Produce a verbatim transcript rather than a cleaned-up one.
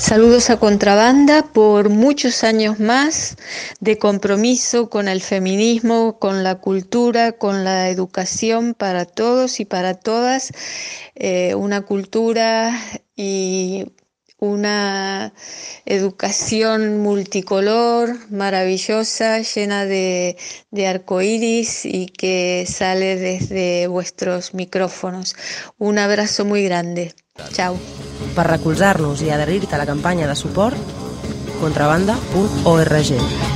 Saludos a Contrabanda por muchos años más de compromiso con el feminismo, con la cultura, con la educación para todos y para todas. Eh, una cultura y una educación multicolor, maravillosa, llena de, de arcoíris y que sale desde vuestros micrófonos. Un abrazo muy grande. Chao. Per recolzar-nos i adherir-te a la campanya de suport, contrabanda punt org.